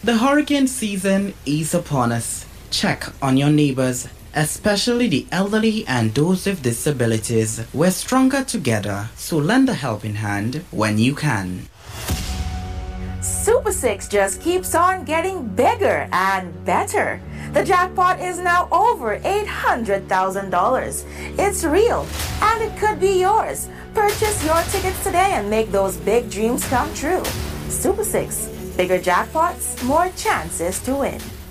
The hurricane season is upon us. Check on your neighbors, especially the elderly and those with disabilities. We're stronger together, so lend a helping hand when you can. Super 6 just keeps on getting bigger and better. The jackpot is now over $800,000. It's real, and it could be yours. Purchase your tickets today and make those big dreams come true. Super 6, bigger jackpots, more chances to win.